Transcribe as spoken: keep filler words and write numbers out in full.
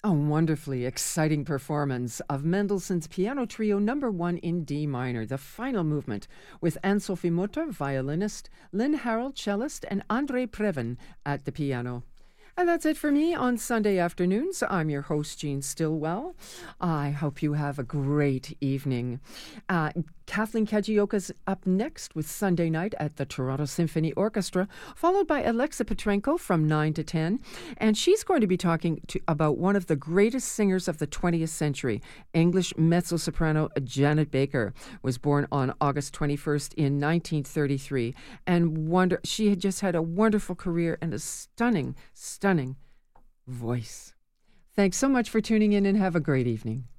A wonderfully exciting performance of Mendelssohn's Piano Trio Number One in D minor, the final movement, with Anne-Sophie Mutter, violinist, Lynn Harrell, cellist, and André Previn at the piano. And that's it for me on Sunday afternoons. I'm your host, Jean Stillwell. I hope you have a great evening. Uh, Kathleen Kajioka's up next with Sunday Night at the Toronto Symphony Orchestra, followed by Alexa Petrenko from nine to ten. And she's going to be talking to, about one of the greatest singers of the twentieth century, English mezzo-soprano Janet Baker. Was born on August twenty-first in nineteen thirty-three. And wonder, she had just had a wonderful career and a stunning, stunning voice. Thanks so much for tuning in and have a great evening.